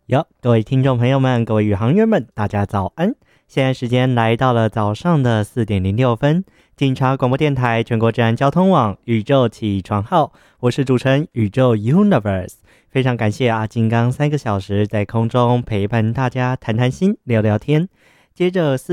哟，各位听众朋友们，各位宇航员们，大家早安！现在时间来到了早上的4:06，警察广播电台全国治安交通网宇宙起床号，我是主持人宇宙 Universe， 非常感谢阿金刚3个小时在空中陪伴大家谈谈心、聊聊天。接着